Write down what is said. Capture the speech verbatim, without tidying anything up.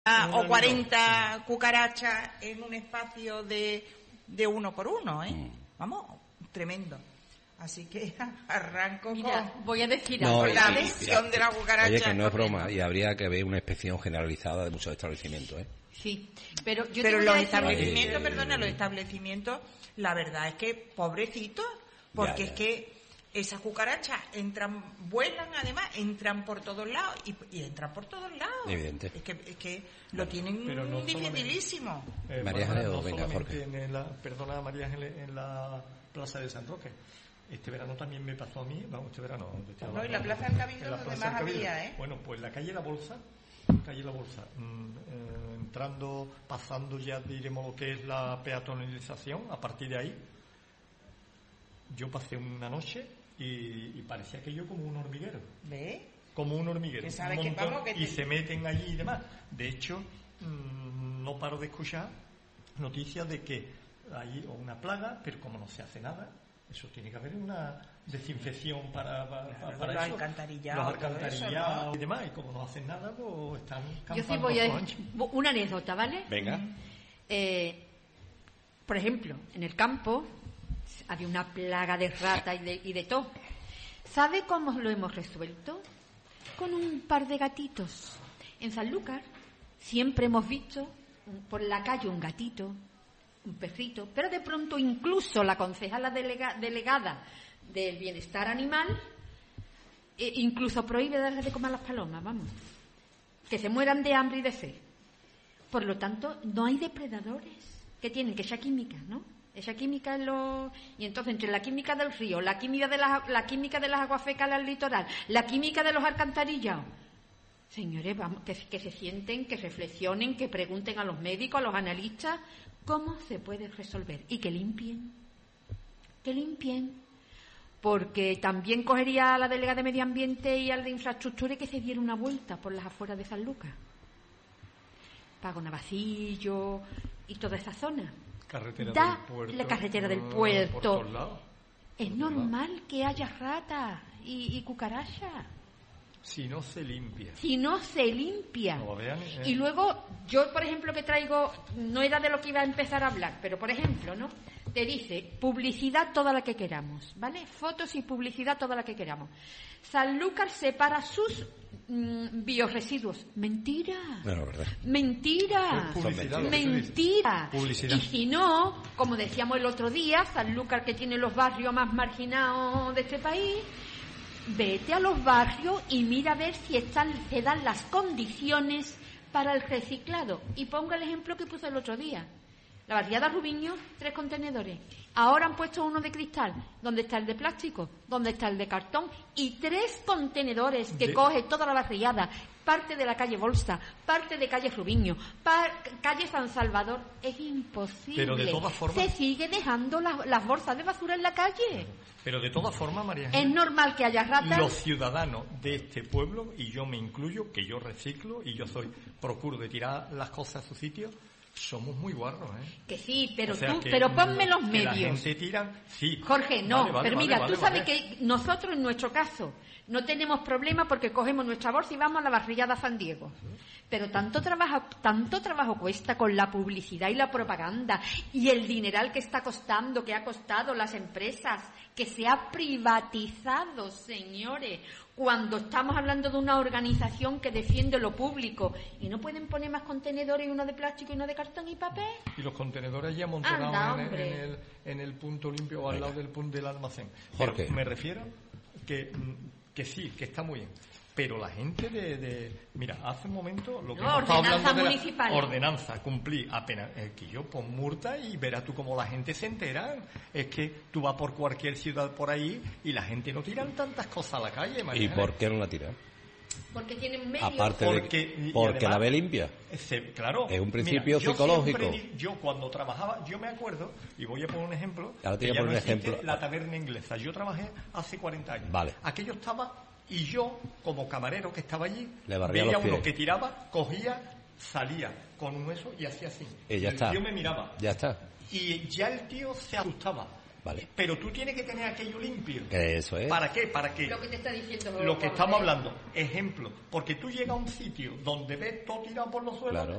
o cuarenta cucarachas en un espacio de, de uno por uno, ¿eh? Mm. Vamos, tremendo. Así que arranco Mira, con, voy a decir no, algo. con la mención de la cucaracha. Oye, que no es broma, y habría que ver una inspección generalizada de muchos establecimientos, ¿eh? Sí, pero yo pero te los voy a establecimientos, eh, perdona, los establecimientos, la verdad es que pobrecitos, porque ya, ya. es que esas cucarachas entran, vuelan además, entran por todos lados y, y entran por todos lados. Evidente. Es que, es que lo tienen no dificilísimo. Eh, María Ángeles, no venga, Jorge. En la, perdona, María Ángeles, en la Plaza de San Roque. Este verano también me pasó a mí, vamos, este verano. Este no, y la Plaza del Cabildo donde más había, ¿eh? Bueno, pues la calle La Bolsa, calle La Bolsa, mmm, eh, entrando, pasando ya, diremos lo que es la peatonalización, a partir de ahí, yo pasé una noche y, y parecía aquello como un hormiguero. ¿Ve? Como un hormiguero. Que sabe un que vamos, que y te... se meten allí y demás. De hecho, mmm, no paro de escuchar noticias de que hay una plaga, pero como no se hace nada, eso tiene que haber una desinfección para, para, claro, para los eso. Alcantarillados, los alcantarillados eso, ¿no? y demás. Y como no hacen nada, pues están campando. Yo sí voy a decir una anécdota, ¿vale? Venga. Eh, por ejemplo, en el campo había una plaga de rata y de, y de todo. ¿Sabe cómo lo hemos resuelto? Con un par de gatitos. En Sanlúcar siempre hemos visto por la calle un gatito, un perrito, pero de pronto incluso la concejala delega, delegada del bienestar animal eh, incluso prohíbe darle de comer a las palomas, vamos, que se mueran de hambre y de sed. Por lo tanto, no hay depredadores que tienen que echar química, ¿no? Esa química en los... Y entonces, entre la química del río, la química de las, la química de las aguas fecales al litoral, la química de los alcantarillados, señores, vamos, que, que se sienten, que reflexionen, que pregunten a los médicos, a los analistas, cómo se puede resolver. Y que limpien, que limpien. Porque también cogería a la delegada de Medio Ambiente y al de Infraestructura y que se diera una vuelta por las afueras de Sanlúcar. Pago Navacillo y toda esa zona. Carretera da del puerto, la carretera del uh, puerto. Por todos lados. Es por normal lados. que haya ratas y, y cucarachas. Si no se limpia. Si no se limpia. No, vean, eh. Y luego, yo, por ejemplo, que traigo, no era de lo que iba a empezar a hablar, pero, por ejemplo, ¿no? Te dice, publicidad toda la que queramos, ¿vale? Fotos y publicidad toda la que queramos. Sanlúcar separa sus mm, bioresiduos. Mentira. No, verdad. Mentira. Publicidad, Mentira. Publicidad. Y si no, como decíamos el otro día, Sanlúcar, que tiene los barrios más marginados de este país, vete a los barrios y mira a ver si están, se dan las condiciones para el reciclado. Y pongo el ejemplo que puse el otro día. La barriada Rubiño, tres contenedores. Ahora han puesto uno de cristal. ¿Dónde está el de plástico? ¿Dónde está el de cartón? Y tres contenedores que de... coge toda la barriada. Parte de la calle Bolsa, parte de calle Rubiño, par... calle San Salvador. Es imposible. Pero de todas formas... Se sigue dejando la, las bolsas de basura en la calle. Pero de todas formas, María Ángeles, es normal que haya ratas. Los ciudadanos de este pueblo, y yo me incluyo, que yo reciclo y yo soy procuro de tirar las cosas a su sitio, somos muy guarros, ¿eh? Que sí, pero o sea, tú, que, pero ponme los que medios. La gente tiran, sí. Jorge, no, vale, vale, pero mira, vale, tú vale, sabes vale. que nosotros en nuestro caso no tenemos problema porque cogemos nuestra bolsa y vamos a la barriada San Diego. Pero tanto trabajo, tanto trabajo cuesta con la publicidad y la propaganda y el dineral que está costando, que ha costado las empresas, que se ha privatizado, señores, cuando estamos hablando de una organización que defiende lo público y no pueden poner más contenedores, uno de plástico y uno de cartón y papel. Y los contenedores ya amontonados Anda, en, en, el, en el punto limpio o al lado del punto del almacén. Jorge. Pero me refiero que, que sí, que está muy bien. Pero la gente de, de mira, hace un momento lo que no, hemos estado hablando de municipal. la ordenanza, cumplir apenas eh, que yo pon multa y verás tú cómo la gente se entera. Es que tú vas por cualquier ciudad por ahí y la gente no tiran tantas cosas a la calle, María. ¿Y por qué no la tiran? Porque tienen medios. Aparte porque, de y, porque y además, la ve limpia. Se, claro. Es un principio mira, psicológico. Yo, siempre, yo cuando trabajaba, yo me acuerdo, y voy a poner un ejemplo. Ahora te voy a poner no un ejemplo. La taberna inglesa. Yo trabajé hace cuarenta años. Vale. Aquello estaba, y yo, como camarero que estaba allí, le barría veía los pies. uno que tiraba, cogía, salía con un eso y hacía así. Y ya el está. tío me miraba. Ya está. Y ya el tío se asustaba. Vale. Pero tú tienes que tener aquello limpio. Que eso es. ¿Para qué? Para que Lo que te está diciendo. lo que Juan, estamos ¿eh? hablando, ejemplo, porque tú llegas a un sitio donde ves todo tirado por los suelos, Claro.